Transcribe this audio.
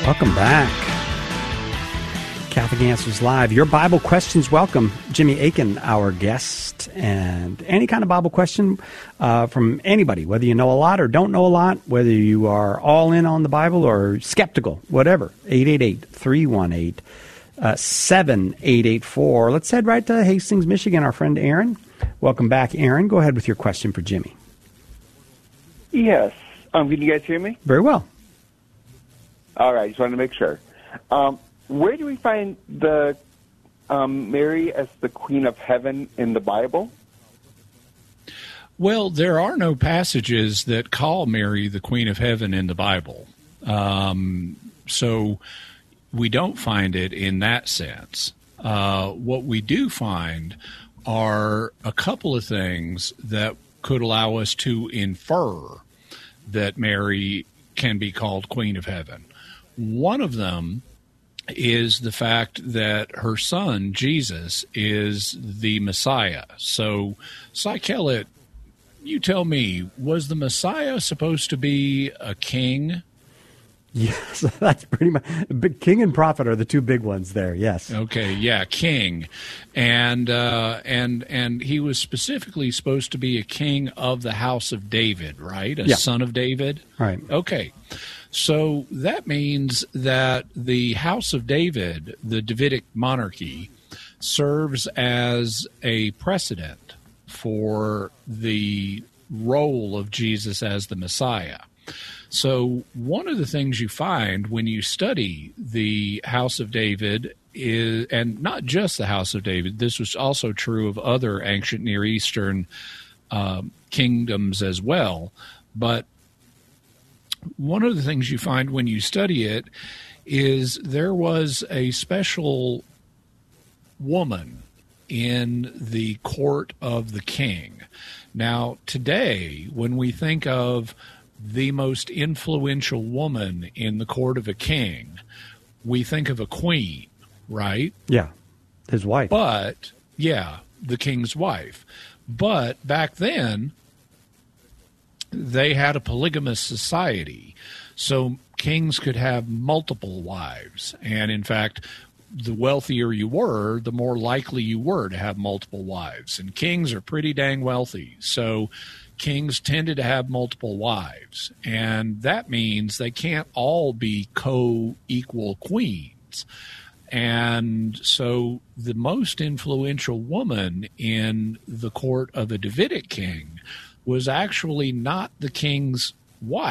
Welcome back. Catholic Answers Live. Your Bible questions welcome. Jimmy Akin, our guest. And any kind of Bible question from anybody, whether you know a lot or don't know a lot, whether you are all in on the Bible or skeptical, whatever. 888-318-7884. Let's head right to Hastings, Michigan. Our friend Aaron. Welcome back, Aaron. Go ahead with your question for Jimmy. Yes. Can you guys hear me? Very well. All right. Just wanted to make sure. Where do we find the Mary as the Queen of Heaven in the Bible? Well, there are no passages that call Mary the Queen of Heaven in the Bible. So we don't find it in that sense. What we do find are a couple of things that could allow us to infer that Mary can be called Queen of Heaven. One of them is the fact that her son, Jesus, is the Messiah. So, Cy Kellett, you tell me, was the Messiah supposed to be a king? Yes, that's pretty much. King and prophet are the two big ones there, yes. Okay, yeah, king. And he was specifically supposed to be a king of the house of David, right? A son of David? Right. Okay. So that means that the House of David, the Davidic monarchy, serves as a precedent for the role of Jesus as the Messiah. So one of the things you find when you study the House of David is, and not just the House of David, this was also true of other ancient Near Eastern kingdoms as well, but one of the things you find when you study it is there was a special woman in the court of the king. Now, today, when we think of the most influential woman in the court of a king, we think of a queen, right? Yeah, his wife. But, yeah, the king's wife. But back then, they had a polygamous society, so kings could have multiple wives. And in fact, the wealthier you were, the more likely you were to have multiple wives. And kings are pretty dang wealthy, so kings tended to have multiple wives. And that means they can't all be co-equal queens. And so the most influential woman in the court of a Davidic king was actually not the king's wife.